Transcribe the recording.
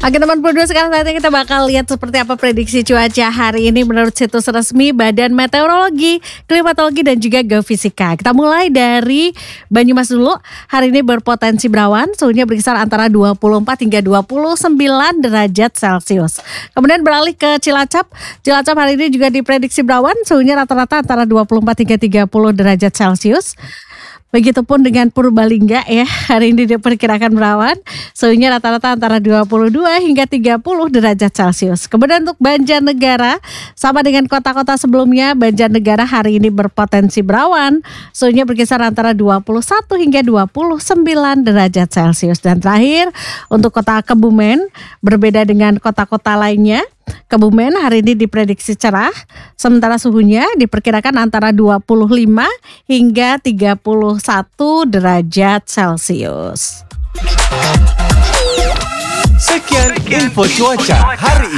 Oke teman Produa, sekarang saatnya kita bakal lihat seperti apa prediksi cuaca hari ini menurut situs resmi Badan Meteorologi, Klimatologi dan juga Geofisika. Kita mulai dari Banyumas dulu. Hari ini berpotensi berawan, suhunya berkisar antara 24 hingga 29 derajat Celcius. Kemudian beralih ke Cilacap. Cilacap hari ini juga diprediksi berawan, suhunya rata-rata antara 24 hingga 30 derajat Celcius. Begitupun dengan Purbalingga ya, hari ini diperkirakan berawan, suhunya rata-rata antara 22 hingga 30 derajat Celcius. Kemudian untuk Banjarnegara, sama dengan kota-kota sebelumnya, Banjarnegara hari ini berpotensi berawan, suhunya berkisar antara 21 hingga 29 derajat Celcius. Dan terakhir, untuk kota Kebumen, berbeda dengan kota-kota lainnya, Kebumen hari ini diprediksi cerah, sementara suhunya diperkirakan antara 25 hingga 31 derajat Celcius. Sekian info cuaca hari ini.